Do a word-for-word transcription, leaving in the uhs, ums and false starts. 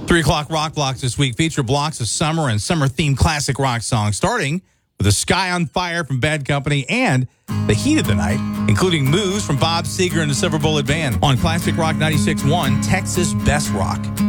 Three o'clock rock blocks this week feature blocks of summer and summer-themed classic rock songs, starting with A Sky on Fire from Bad Company and The Heat of the Night, including Moves from Bob Seger and the Silver Bullet Band on Classic Rock ninety-six point one, Texas Best Rock.